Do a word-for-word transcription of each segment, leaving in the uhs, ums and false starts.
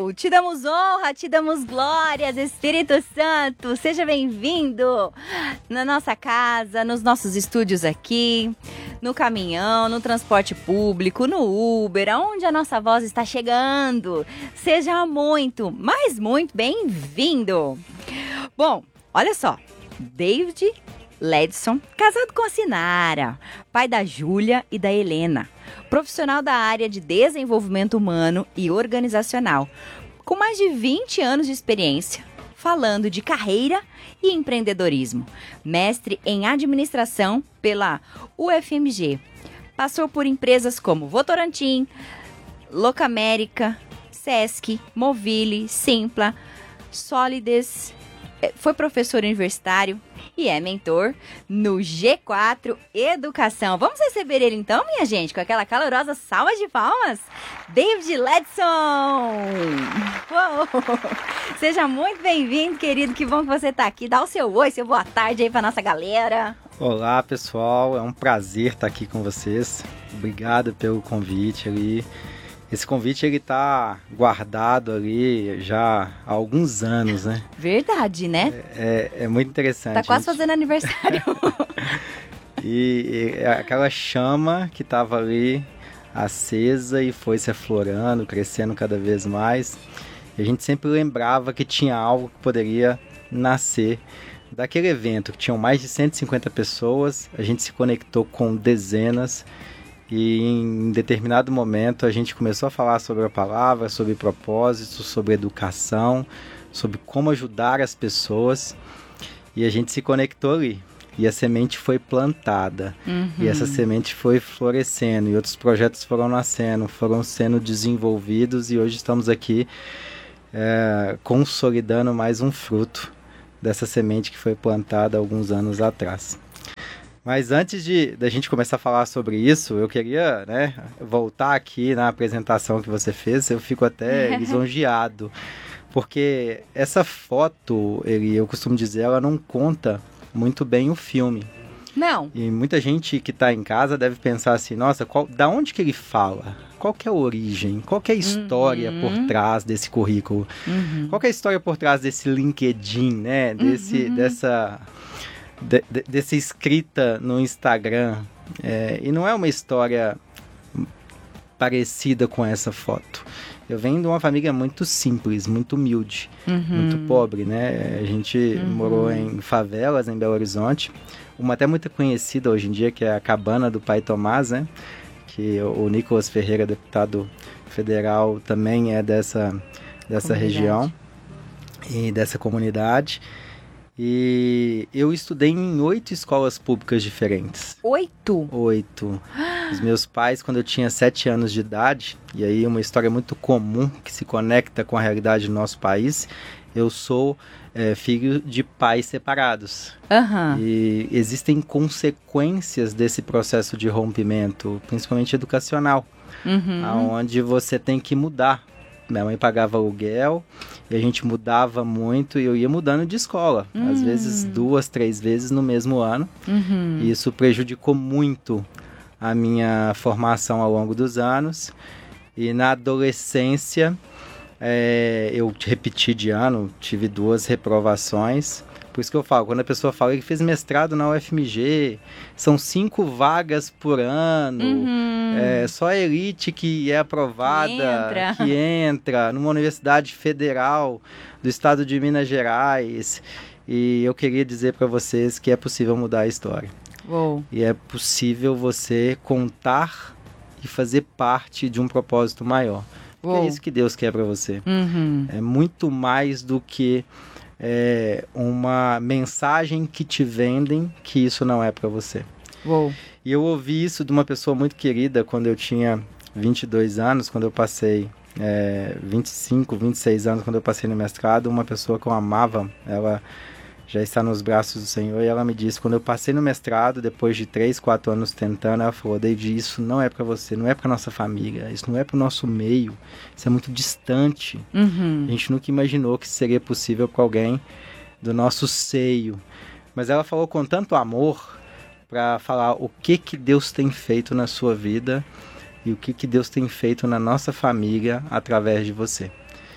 Uou! Te damos honra, te damos glórias, Espírito Santo. Seja bem-vindo na nossa casa, nos nossos estúdios aqui, no caminhão, no transporte público, no Uber, aonde a nossa voz está chegando. Seja muito, mas muito bem-vindo. Bom, olha só, David Ledson, casado com a Sinara, pai da Júlia e da Helena, profissional da área de desenvolvimento humano e organizacional, com mais de vinte anos de experiência, falando de carreira e empreendedorismo, mestre em administração pela U F M G, passou por empresas como Votorantim, Locamérica, Sesc, Movile, Simpla, Solides, foi professor universitário e é mentor no G quatro Educação. Vamos receber ele então, minha gente, com aquela calorosa salva de palmas? David Ledson! Uou. Seja muito bem-vindo, querido, que bom que você está aqui. Dá o seu oi, seu boa tarde aí para nossa galera. Olá, pessoal, é um prazer estar aqui com vocês. Obrigado pelo convite ali. Esse convite, ele tá guardado ali já há alguns anos, né? Verdade, né? É, é, é muito interessante. Tá quase fazendo aniversário. e, e aquela chama que tava ali acesa e foi se aflorando, crescendo cada vez mais. E a gente sempre lembrava que tinha algo que poderia nascer daquele evento, que tinham mais de cento e cinquenta pessoas. A gente se conectou com dezenas. E em determinado momento a gente começou a falar sobre a palavra, sobre propósito, sobre educação, sobre como ajudar as pessoas. E a gente se conectou ali. E a semente foi plantada. Uhum. E essa semente foi florescendo. E outros projetos foram nascendo, foram sendo desenvolvidos. E hoje estamos aqui é, consolidando mais um fruto dessa semente que foi plantada há alguns anos atrás. Mas antes de da gente começar a falar sobre isso, eu queria, né, voltar aqui na apresentação que você fez. Eu fico até lisonjeado, porque essa foto, ele, eu costumo dizer, ela não conta muito bem o filme. Não. E muita gente que está em casa deve pensar assim, nossa, qual, da onde que ele fala? Qual que é a origem? Qual que é a história uhum. por trás desse currículo? Uhum. Qual que é a história por trás desse LinkedIn, né? Desse, uhum. dessa... De, de, dessa escrita no Instagram, é, e não é uma história parecida com essa foto. Eu venho de uma família muito simples, muito humilde, uhum. muito pobre, né? A gente uhum. morou em favelas em Belo Horizonte, uma até muito conhecida hoje em dia, que é a Cabana do Pai Tomás, né? Que o Nicolas Ferreira, deputado federal, também é dessa, dessa região e dessa comunidade. E eu estudei em oito escolas públicas diferentes. Oito? Oito. Os meus pais, quando eu tinha sete anos de idade, e aí uma história muito comum que se conecta com a realidade do nosso país, eu sou é, filho de pais separados. Uhum. E existem consequências desse processo de rompimento, principalmente educacional, uhum. onde você tem que mudar. Minha mãe pagava aluguel e a gente mudava muito e eu ia mudando de escola. Uhum. Às vezes duas, três vezes no mesmo ano. Uhum. E isso prejudicou muito a minha formação ao longo dos anos. E na adolescência, é, eu repeti de ano, tive duas reprovações. Por isso que eu falo, quando a pessoa fala que fez mestrado na U F M G, são cinco vagas por ano, uhum. é, só a elite que é aprovada, entra. que entra numa universidade federal do estado de Minas Gerais. E eu queria dizer para vocês que é possível mudar a história. Uou. E é possível você contar e fazer parte de um propósito maior. É isso que Deus quer para você. Uhum. É muito mais do que... É uma mensagem que te vendem que isso não é para você. Uou. E eu ouvi isso de uma pessoa muito querida quando eu tinha vinte e dois anos, quando eu passei é, vinte e cinco, vinte e seis anos, quando eu passei no mestrado. Uma pessoa que eu amava, ela já está nos braços do Senhor, e ela me disse, quando eu passei no mestrado, depois de três, quatro anos tentando, ela falou, David, isso não é para você, não é para nossa família, isso não é para o nosso meio, isso é muito distante. Uhum. A gente nunca imaginou que seria possível para alguém do nosso seio. Mas ela falou com tanto amor para falar o que, que Deus tem feito na sua vida e o que, que Deus tem feito na nossa família através de você.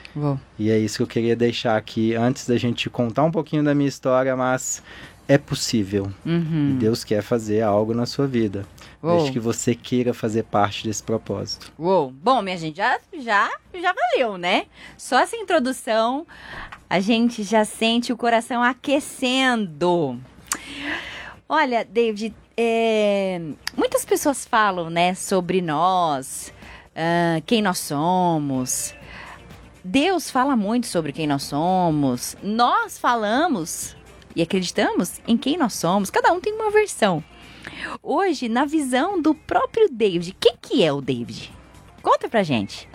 Uou. E é isso que eu queria deixar aqui antes da gente contar um pouquinho da minha história, mas é possível. Uhum. E Deus quer fazer algo na sua vida. Uou. Desde que você queira fazer parte desse propósito. Uou. Bom, minha gente, já, já, já valeu, né? Só essa introdução, a gente já sente o coração aquecendo. Olha, David, é, muitas pessoas falam, né, sobre nós, uh, quem nós somos. Deus fala muito sobre quem nós somos. Nós falamos e acreditamos em quem nós somos. Cada um tem uma versão. Hoje, na visão do próprio David, o que, que é o David? Conta pra gente.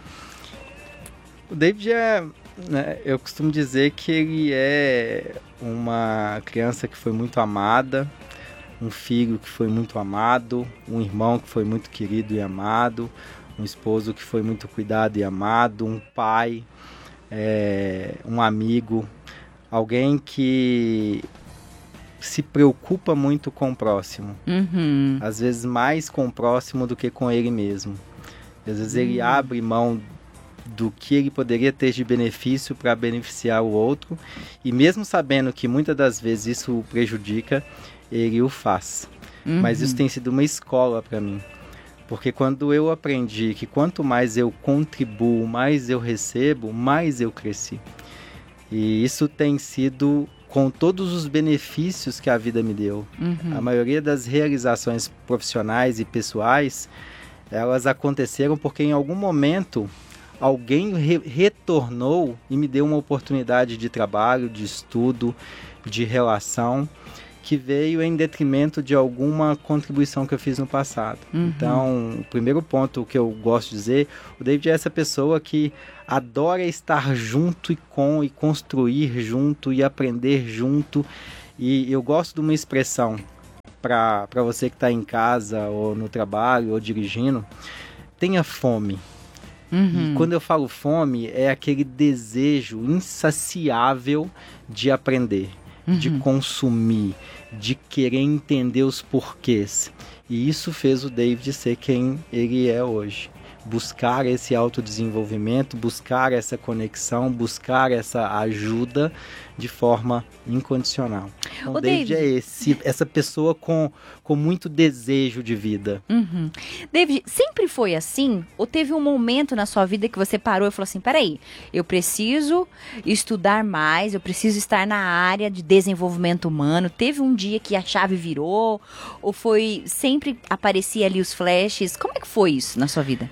O David é, né, eu costumo dizer que ele é uma criança que foi muito amada, um filho que foi muito amado, um irmão que foi muito querido e amado, um esposo que foi muito cuidado e amado, um pai, é, um amigo, alguém que se preocupa muito com o próximo. Uhum. Às vezes mais com o próximo do que com ele mesmo. Às vezes uhum. ele abre mão do que ele poderia ter de benefício para beneficiar o outro, e mesmo sabendo que muitas das vezes isso o prejudica, ele o faz. Uhum. Mas isso tem sido uma escola para mim. Porque quando eu aprendi que quanto mais eu contribuo, mais eu recebo, mais eu cresci. E isso tem sido com todos os benefícios que a vida me deu. Uhum. A maioria das realizações profissionais e pessoais, elas aconteceram porque em algum momento alguém re- retornou e me deu uma oportunidade de trabalho, de estudo, de relação, que veio em detrimento de alguma contribuição que eu fiz no passado. Uhum. Então, o primeiro ponto que eu gosto de dizer, o David é essa pessoa que adora estar junto e com, e construir junto, e aprender junto. E eu gosto de uma expressão para para você que está em casa, ou no trabalho, ou dirigindo: tenha fome. Uhum. E quando eu falo fome, é aquele desejo insaciável de aprender, uhum. de consumir, de querer entender os porquês. E isso fez o David ser quem ele é hoje. Buscar esse autodesenvolvimento, buscar essa conexão, buscar essa ajuda de forma incondicional. Então, o David, David é esse, essa pessoa com, com muito desejo de vida. Uhum. David, sempre foi assim? Ou teve um momento na sua vida que você parou e falou assim, peraí, eu preciso estudar mais, eu preciso estar na área de desenvolvimento humano? Teve um dia que a chave virou? Ou foi, sempre aparecia ali os flashes? Como é que foi isso na sua vida?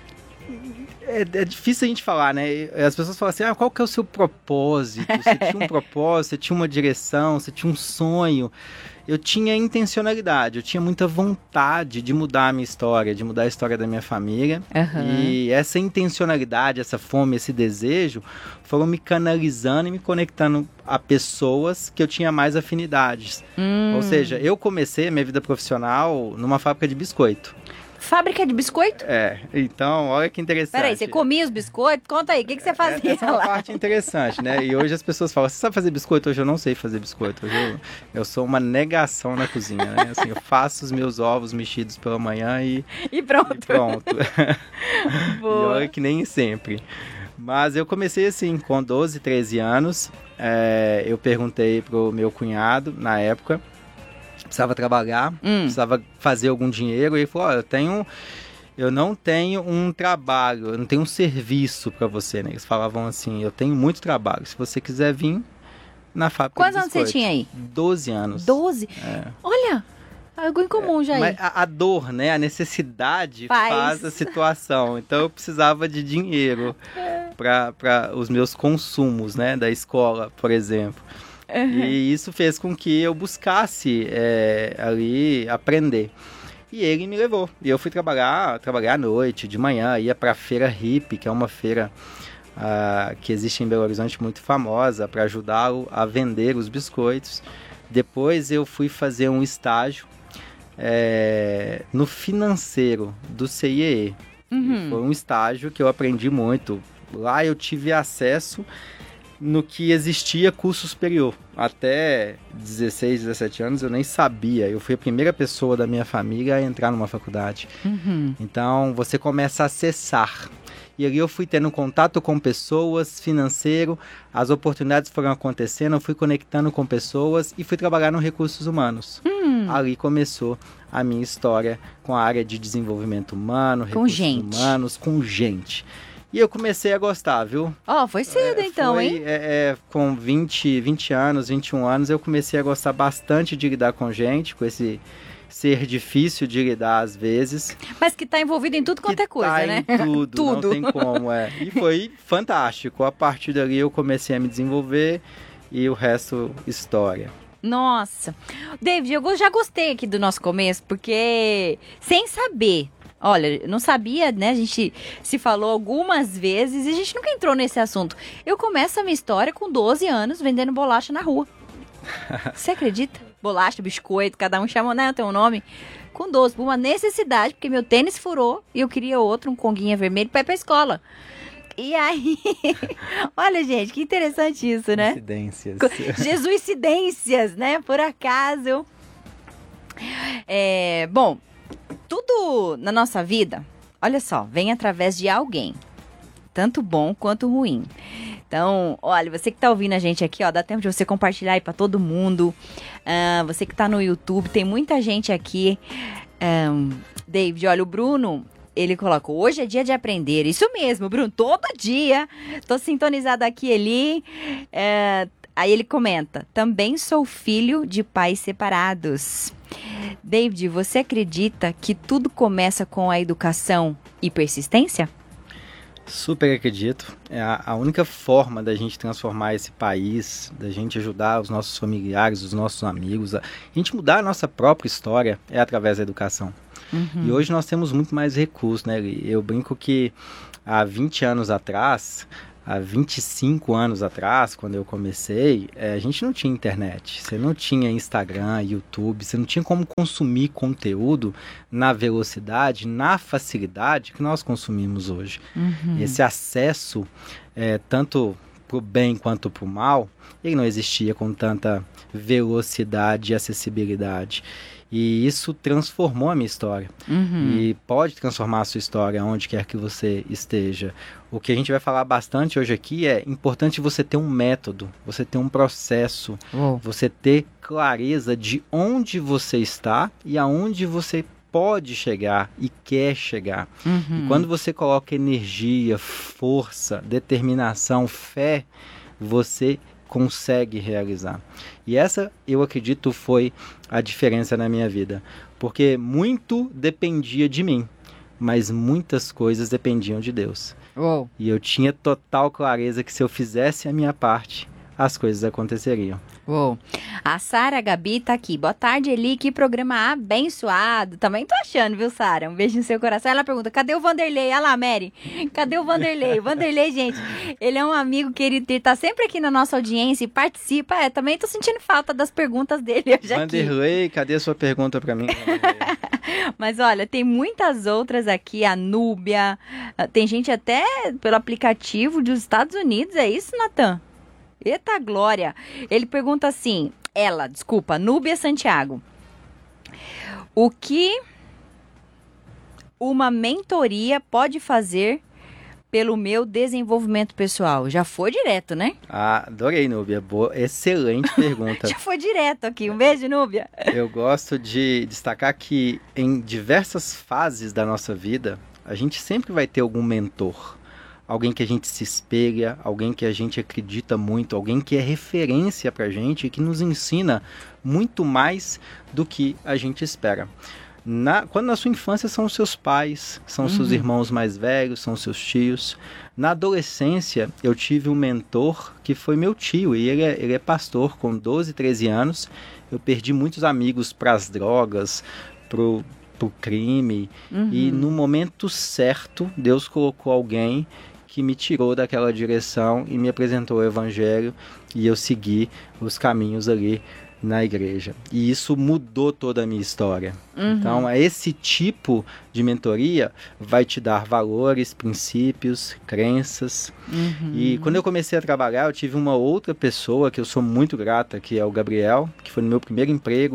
É, é difícil a gente falar, né? As pessoas falam assim, ah, qual que é o seu propósito? Você tinha um propósito, você tinha uma direção, você tinha um sonho. Eu tinha intencionalidade, eu tinha muita vontade de mudar a minha história, de mudar a história da minha família. Uhum. E essa intencionalidade, essa fome, esse desejo, foram me canalizando e me conectando a pessoas que eu tinha mais afinidades. Hum. Ou seja, eu comecei a minha vida profissional numa fábrica de biscoito. Fábrica de biscoito? É, então, olha que interessante. Peraí, você comia os biscoitos? Conta aí, o que, que você fazia Essa lá? É uma parte interessante, né? E hoje as pessoas falam, você sabe fazer biscoito? Hoje eu não sei fazer biscoito. Hoje eu, eu sou uma negação na cozinha, né? Assim, eu faço os meus ovos mexidos pela manhã e... E pronto. E pronto. Boa. E olha que nem sempre. Mas eu comecei assim, com doze, treze anos. É, eu perguntei pro meu cunhado, na época... precisava trabalhar, hum. precisava fazer algum dinheiro, e ele falou, ó, oh, eu tenho, eu não tenho um trabalho, eu não tenho um serviço para você, né? Eles falavam assim, eu tenho muito trabalho, se você quiser vir na fábrica. Quantos anos você tinha aí? doze anos. doze? É. Olha, algo em comum é, já aí. Mas a, a dor, né, a necessidade faz. faz a situação, então eu precisava de dinheiro é. para os meus consumos, né, da escola, por exemplo. Uhum. E isso fez com que eu buscasse é, ali aprender. E ele me levou. E eu fui trabalhar, trabalhar à noite, de manhã, ia para a Feira Hippie, que é uma feira uh, que existe em Belo Horizonte muito famosa, para ajudá-lo a vender os biscoitos. Depois eu fui fazer um estágio é, no financeiro do C I E E. Uhum. Foi um estágio que eu aprendi muito. Lá eu tive acesso no que existia curso superior. Até dezesseis, dezessete anos eu nem sabia. Eu fui a primeira pessoa da minha família a entrar numa faculdade. Uhum. Então você começa a acessar. E ali eu fui tendo contato com pessoas, financeiro, as oportunidades foram acontecendo, eu fui conectando com pessoas e fui trabalhar no Recursos Humanos. Hum. Ali começou a minha história com a área de desenvolvimento humano, com recursos gente. humanos, com gente. E eu comecei a gostar, viu? Ó, oh, foi cedo é, então, foi, hein? É, é, com vinte, vinte anos, vinte e um anos, eu comecei a gostar bastante de lidar com gente, com esse ser difícil de lidar às vezes. Mas que tá envolvido em tudo quanto é coisa, tá né? Em tudo, tudo, não tem como, é. E foi fantástico. A partir dali eu comecei a me desenvolver e o resto, história. Nossa. David, eu já gostei aqui do nosso começo, porque sem saber... Olha, não sabia, né? A gente se falou algumas vezes e a gente nunca entrou nesse assunto. Eu começo a minha história com doze anos vendendo bolacha na rua. Você acredita? Bolacha, biscoito, cada um chama, né? Tem um nome. Com doze, por uma necessidade, porque meu tênis furou e eu queria outro, um conguinha vermelho, para ir pra escola. E aí, olha, gente, que interessante isso, né? Coincidências. Jesuicidências, né? Por acaso. É, bom... Tudo na nossa vida, olha só, vem através de alguém, tanto bom quanto ruim. Então, olha, você que tá ouvindo a gente aqui, ó, dá tempo de você compartilhar aí pra todo mundo. Uh, você que tá no YouTube, tem muita gente aqui. Um, David, olha, o Bruno, ele colocou, hoje é dia de aprender. Isso mesmo, Bruno, todo dia. Tô sintonizada aqui e ali. Uh, aí ele comenta, também sou filho de pais separados. David, você acredita que tudo começa com a educação e persistência? Super acredito. É a, a única forma da gente transformar esse país, da gente ajudar os nossos familiares, os nossos amigos, a, a gente mudar a nossa própria história é através da educação. Uhum. E hoje nós temos muito mais recursos, né? Eu brinco que há vinte anos atrás... Há vinte e cinco anos atrás, quando eu comecei, é, a gente não tinha internet, você não tinha Instagram, YouTube, você não tinha como consumir conteúdo na velocidade, na facilidade que nós consumimos hoje. Uhum. Esse acesso, é, tanto para o bem quanto para o mal, ele não existia com tanta velocidade e acessibilidade. E isso transformou a minha história. Uhum. E pode transformar a sua história onde quer que você esteja. O que a gente vai falar bastante hoje aqui é importante você ter um método, você ter um processo, oh. você ter clareza de onde você está e aonde você pode chegar e quer chegar. Uhum. E quando você coloca energia, força, determinação, fé, você consegue realizar. E essa, eu acredito, foi a diferença na minha vida. Porque muito dependia de mim, mas muitas coisas dependiam de Deus. Oh. E eu tinha total clareza que se eu fizesse a minha parte, as coisas aconteceriam. Uou. A Sara Gabi tá aqui. Boa tarde, Eli. Que programa abençoado. Também tô achando, viu, Sara? Um beijo no seu coração. Ela pergunta, cadê o Vanderlei? Olha lá, Mary. Cadê o Vanderlei? O Vanderlei, gente, ele é um amigo querido. Ele tá sempre aqui na nossa audiência e participa. É, também tô sentindo falta das perguntas dele hoje aqui. Vanderlei, cadê a sua pergunta pra mim? Mas olha, tem muitas outras aqui. A Núbia. Tem gente até pelo aplicativo dos Estados Unidos. É isso, Natan? Eita glória! Ele pergunta assim, ela, desculpa, Núbia Santiago. O que uma mentoria pode fazer pelo meu desenvolvimento pessoal? Já foi direto, né? Ah, adorei, Núbia. Boa, excelente pergunta. Já foi direto aqui. Um beijo, Núbia. Eu gosto de destacar que em diversas fases da nossa vida, a gente sempre vai ter algum mentor. Alguém que a gente se espelha, alguém que a gente acredita muito, alguém que é referência pra gente e que nos ensina muito mais do que a gente espera. Na, quando na sua infância são os seus pais, são os uhum. seus irmãos mais velhos, são os seus tios. Na adolescência eu tive um mentor que foi meu tio e ele é, ele é pastor com doze, treze anos. Eu perdi muitos amigos para as drogas, pro, pro crime uhum. e no momento certo Deus colocou alguém que me tirou daquela direção e me apresentou o evangelho e eu segui os caminhos ali na igreja. E isso mudou toda a minha história. Uhum. Então, esse tipo de mentoria vai te dar valores, princípios, crenças. Uhum. E quando eu comecei a trabalhar, eu tive uma outra pessoa que eu sou muito grata, que é o Gabriel, que foi no meu primeiro emprego,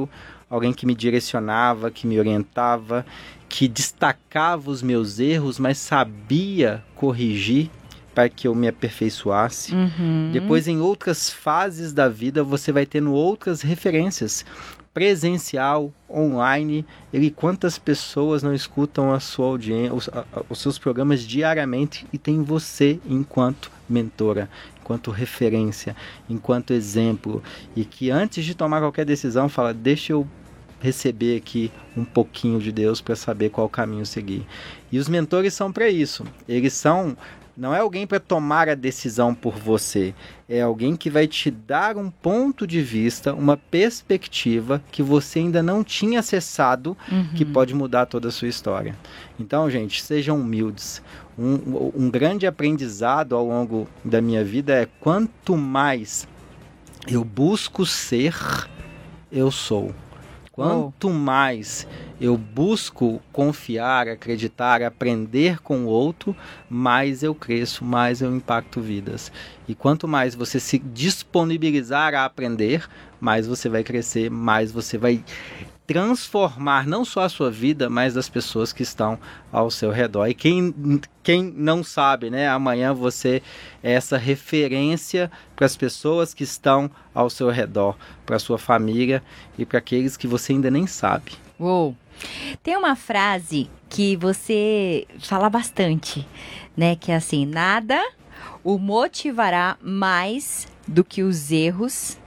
alguém que me direcionava, que me orientava, que destacava os meus erros, mas sabia corrigir para que eu me aperfeiçoasse. Uhum. Depois, em outras fases da vida, você vai tendo outras referências. Presencial, online, e quantas pessoas não escutam a sua audiência, os, a, os seus programas diariamente e tem você enquanto mentora, enquanto referência, enquanto exemplo, e que antes de tomar qualquer decisão fala, deixa eu receber aqui um pouquinho de Deus para saber qual caminho seguir. E os mentores são para isso. Eles são, não é alguém para tomar a decisão por você, é alguém que vai te dar um ponto de vista, uma perspectiva que você ainda não tinha acessado, uhum. que pode mudar toda a sua história. Então, gente, sejam humildes. Um, um grande aprendizado ao longo da minha vida é quanto mais eu busco ser, eu sou. Quanto mais eu busco confiar, acreditar, aprender com o outro, mais eu cresço, mais eu impacto vidas. E quanto mais você se disponibilizar a aprender, mais você vai crescer, mais você vai transformar não só a sua vida, mas das pessoas que estão ao seu redor. E quem, quem não sabe, né? Amanhã você é essa referência para as pessoas que estão ao seu redor, para a sua família e para aqueles que você ainda nem sabe. Uou! Tem uma frase que você fala bastante, né? Que é assim, nada o motivará mais do que os erros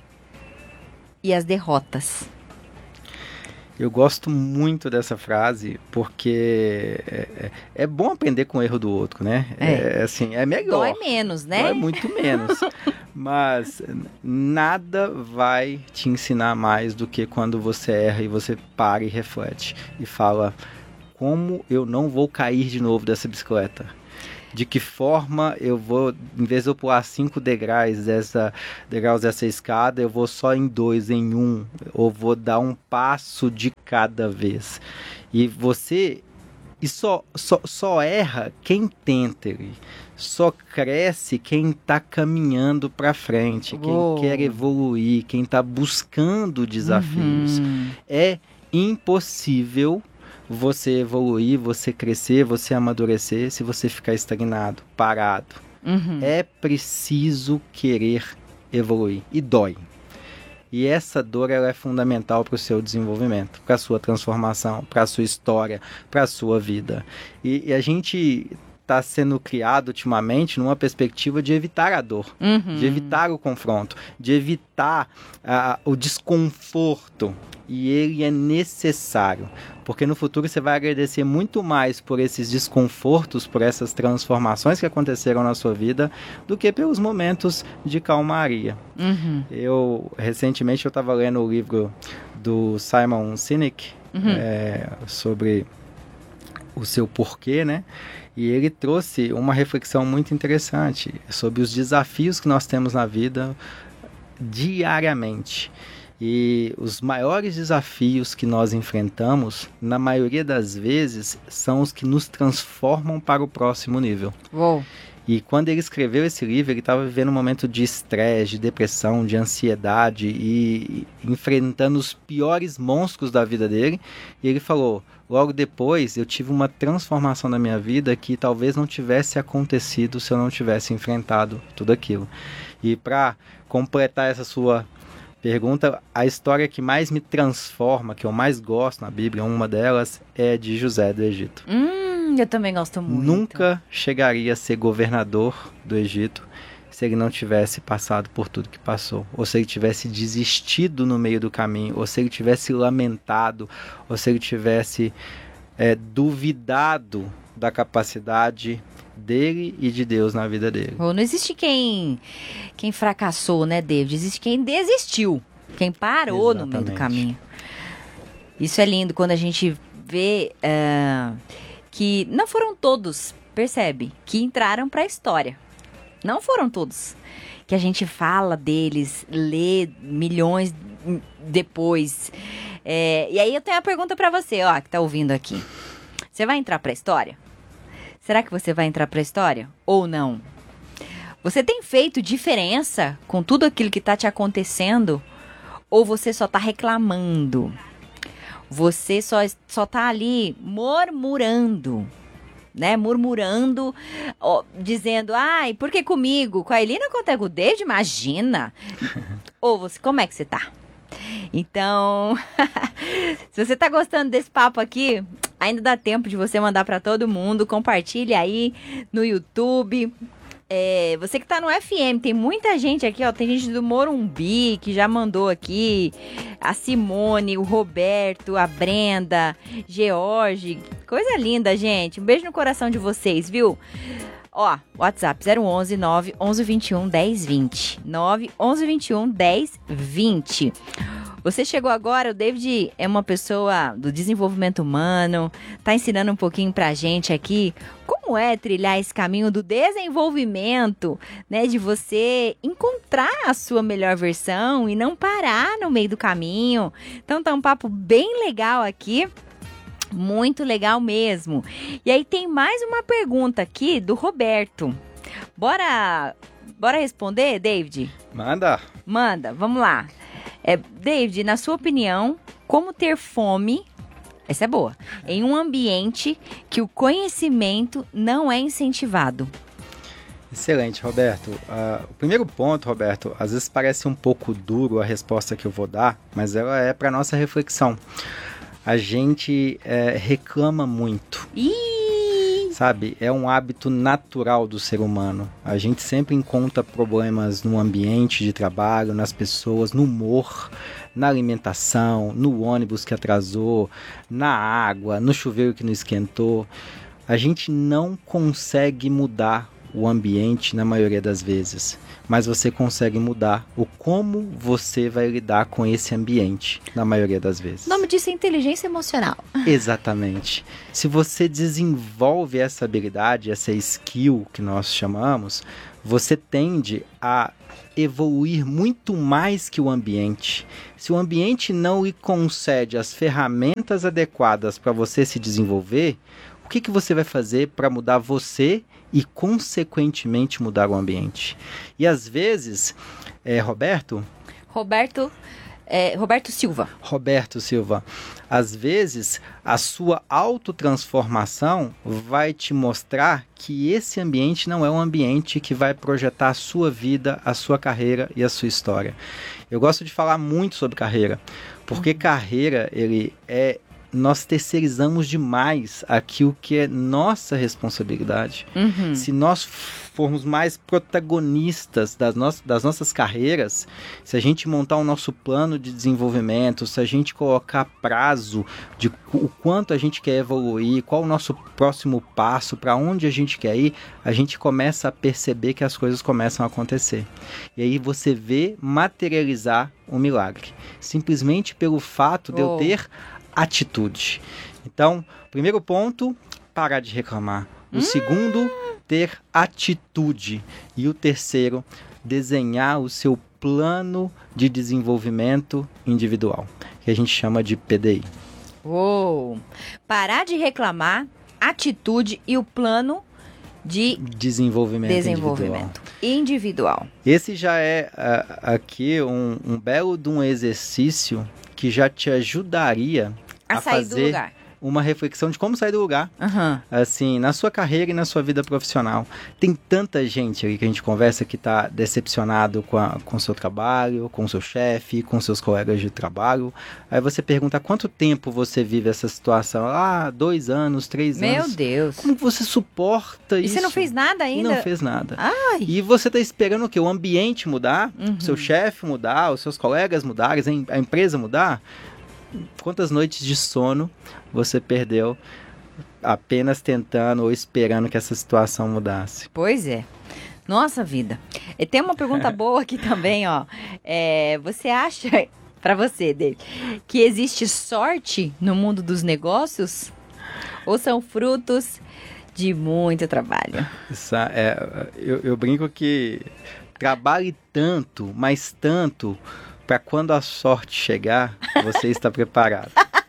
e as derrotas. Eu gosto muito dessa frase porque é, é, é bom aprender com o erro do outro, né? É, é assim, é melhor. Dói menos, né? Dói muito menos. Mas nada vai te ensinar mais do que quando você erra e você para e reflete. E fala, como eu não vou cair de novo dessa bicicleta? De que forma eu vou, em vez de eu pular cinco degraus dessa, degraus dessa escada, eu vou só em dois, em um, ou vou dar um passo de cada vez. E você, e só, só, só erra quem tenta, só cresce quem está caminhando para frente, quem Uou. quer evoluir, quem está buscando desafios. Uhum. É impossível você evoluir, você crescer, você amadurecer se você ficar estagnado, parado. Uhum. É preciso querer evoluir e dói. E essa dor ela é fundamental para o seu desenvolvimento, para a sua transformação, para a sua história, para a sua vida. E, e a gente está sendo criado ultimamente numa perspectiva de evitar a dor, uhum. de evitar o confronto, de evitar uh, o desconforto. E ele é necessário, porque no futuro você vai agradecer muito mais por esses desconfortos, por essas transformações que aconteceram na sua vida, do que pelos momentos de calmaria. Uhum. Eu, recentemente, eu estava lendo o livro do Simon Sinek, uhum. é, sobre o seu porquê, né? E ele trouxe uma reflexão muito interessante sobre os desafios que nós temos na vida diariamente. E os maiores desafios que nós enfrentamos, na maioria das vezes, são os que nos transformam para o próximo nível. Uou. E quando ele escreveu esse livro, ele estava vivendo um momento de estresse, de depressão, de ansiedade e enfrentando os piores monstros da vida dele. E ele falou, logo depois eu tive uma transformação na minha vida que talvez não tivesse acontecido se eu não tivesse enfrentado tudo aquilo. E para completar essa sua pergunta, a história que mais me transforma, que eu mais gosto na Bíblia, uma delas é de José do Egito. Hum, eu também gosto muito. Nunca chegaria a ser governador do Egito se ele não tivesse passado por tudo que passou, ou se ele tivesse desistido no meio do caminho, ou se ele tivesse lamentado, ou se ele tivesse é, duvidado da capacidade dele e de Deus na vida dele. Não existe quem, quem fracassou, né, David? Existe quem desistiu, quem parou Exatamente. No meio do caminho. Isso é lindo quando a gente vê uh, que não foram todos, percebe, que entraram para a história. Não foram todos. Que a gente fala deles, lê milhões depois. É, e aí eu tenho uma pergunta para você, ó, que tá ouvindo aqui. Você vai entrar para a história? Será que você vai entrar para a história ou não? Você tem feito diferença com tudo aquilo que está te acontecendo? Ou você só tá reclamando? Você só, só tá ali murmurando, né? Murmurando, ó, dizendo, ai, por que comigo? Com a Elina, quanto é com o David? Imagina! Ou você, como é que você tá? Então, se você tá gostando desse papo aqui, ainda dá tempo de você mandar para todo mundo, compartilha aí no YouTube. É, você que tá no F M, tem muita gente aqui, ó, tem gente do Morumbi que já mandou aqui, a Simone, o Roberto, a Brenda, George, coisa linda, gente. Um beijo no coração de vocês, viu? Ó, WhatsApp zero onze nove onze vinte e um dez vinte. nove onze vinte e um dez vinte. Você chegou agora, o David é uma pessoa do desenvolvimento humano, tá ensinando um pouquinho pra gente aqui como é trilhar esse caminho do desenvolvimento, né? De você encontrar a sua melhor versão e não parar no meio do caminho. Então tá um papo bem legal aqui. Muito legal mesmo. E aí tem mais uma pergunta aqui do Roberto. Bora, bora responder, David? Manda. Manda, vamos lá. É, David, na sua opinião, como ter fome, essa é boa, em um ambiente que o conhecimento não é incentivado? Excelente, Roberto. Uh, o primeiro ponto, Roberto, às vezes parece um pouco duro a resposta que eu vou dar, mas ela é para nossa reflexão. A gente é, reclama muito. Ih! Sabe, é um hábito natural do ser humano. A gente sempre encontra problemas no ambiente de trabalho, nas pessoas, no humor, na alimentação, no ônibus que atrasou, na água, no chuveiro que não esquentou. A gente não consegue mudar o ambiente na maioria das vezes, mas você consegue mudar o como você vai lidar com esse ambiente na maioria das vezes. O nome disso é inteligência emocional. Exatamente. Se você desenvolve essa habilidade, essa skill que nós chamamos, você tende a evoluir muito mais que o ambiente. Se o ambiente não lhe concede as ferramentas adequadas para você se desenvolver, o que, que você vai fazer para mudar você e, consequentemente, mudar o ambiente? E, às vezes, é, Roberto... Roberto, é, Roberto Silva. Roberto Silva. Às vezes, a sua autotransformação vai te mostrar que esse ambiente não é um ambiente que vai projetar a sua vida, a sua carreira e a sua história. Eu gosto de falar muito sobre carreira, porque uhum. carreira, ele é... nós terceirizamos demais aquilo que é nossa responsabilidade. Uhum. Se nós formos mais protagonistas das, no- das nossas carreiras, se a gente montar o nosso plano de desenvolvimento, se a gente colocar prazo de o quanto a gente quer evoluir, qual o nosso próximo passo, para onde a gente quer ir, a gente começa a perceber que as coisas começam a acontecer. E aí você vê materializar um milagre. Simplesmente pelo fato de Oh. eu ter atitude. Então, primeiro ponto, parar de reclamar. O hum. segundo, ter atitude. E o terceiro, desenhar o seu plano de desenvolvimento individual, que a gente chama de P D I. Uou! Parar de reclamar, atitude e o plano de desenvolvimento, desenvolvimento individual. individual. Esse já é uh, aqui um, um belo de um exercício que já te ajudaria a, a sair fazer do lugar. Uma reflexão de como sair do lugar, uhum. assim, na sua carreira e na sua vida profissional. Tem tanta gente aí que a gente conversa que está decepcionado com a, com o seu trabalho, com o seu chefe, com seus colegas de trabalho. Aí você pergunta, há quanto tempo você vive essa situação? Ah, dois anos, três Meu anos. Meu Deus. Como você suporta e isso? E você não fez nada ainda? Não fez nada. Ai. E você está esperando o quê? O ambiente mudar, uhum. o seu chefe mudar, os seus colegas mudarem, a empresa mudar? Quantas noites de sono você perdeu apenas tentando ou esperando que essa situação mudasse? Pois é. Nossa vida. E tem uma pergunta boa aqui também, ó. É, você acha, para você, David, que existe sorte no mundo dos negócios? Ou são frutos de muito trabalho? Isso é, eu, eu brinco que trabalhe tanto, mas tanto... para quando a sorte chegar, você está preparado.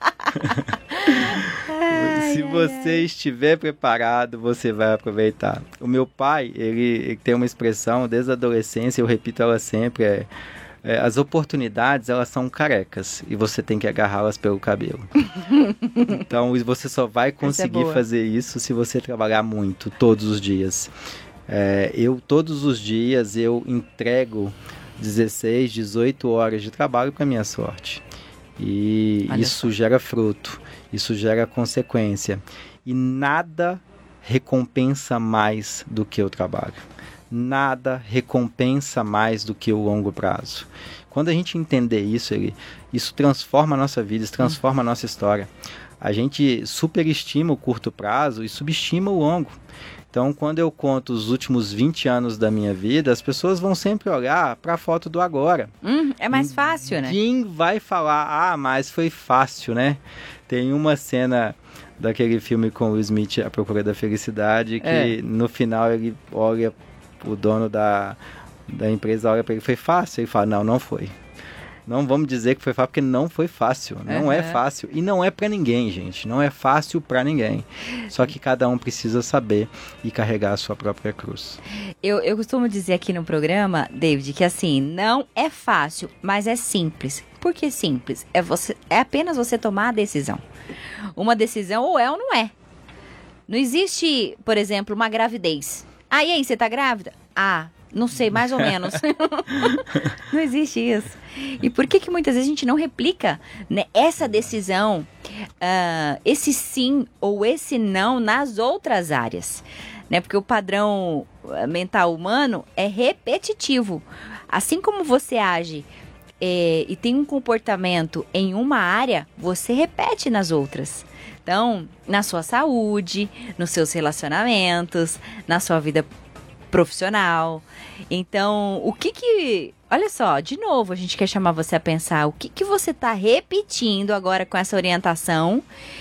ai, Se ai, você ai. estiver preparado, você vai aproveitar. O meu pai, ele, ele tem uma expressão desde a adolescência, eu repito ela sempre, é É, as oportunidades, elas são carecas e você tem que agarrá-las pelo cabelo. Então, você só vai conseguir é fazer isso se você trabalhar muito, todos os dias. É, eu, todos os dias, eu entrego dezesseis, dezoito horas de trabalho para minha sorte. E Olha isso só. gera fruto, isso gera consequência. E nada recompensa mais do que o trabalho. Nada recompensa mais do que o longo prazo. Quando a gente entender isso, ele, isso transforma a nossa vida, isso transforma a nossa história. A gente superestima o curto prazo e subestima o longo. Então, quando eu conto os últimos vinte anos da minha vida, as pessoas vão sempre olhar para a foto do agora. Hum, é mais fácil, né? Quem vai falar, ah, mas foi fácil, né? Tem uma cena daquele filme com o Will Smith, A Procura da Felicidade, que é. no final ele olha, o dono da, da empresa olha para ele, foi fácil? Ele fala, não, não foi. Não vamos dizer que foi fácil, porque não foi fácil. Não uhum. é fácil. E não é para ninguém, gente. Não é fácil para ninguém. Só que cada um precisa saber e carregar a sua própria cruz. Eu, eu costumo dizer aqui no programa, David, que assim, não é fácil, mas é simples. Por que simples? É, você, é apenas você tomar a decisão. Uma decisão ou é ou não é. Não existe, por exemplo, uma gravidez. Ah, e aí, você tá grávida? Ah, não sei, mais ou menos. Não existe isso. E por que que muitas vezes a gente não replica, né, essa decisão, uh, esse sim ou esse não nas outras áreas? Né? Porque o padrão mental humano é repetitivo. Assim como você age é, e tem um comportamento em uma área, você repete nas outras. Então, na sua saúde, nos seus relacionamentos, na sua vida profissional. Então, o que que... Olha só, de novo, a gente quer chamar você a pensar o que que você está repetindo agora com essa orientação.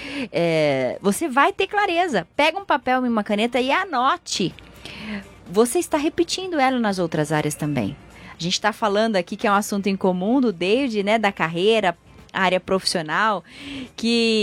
É, você vai ter clareza. Pega um papel e uma caneta e anote. Você está repetindo ela nas outras áreas também. A gente está falando aqui que é um assunto em comum do David, né, da carreira, área profissional, que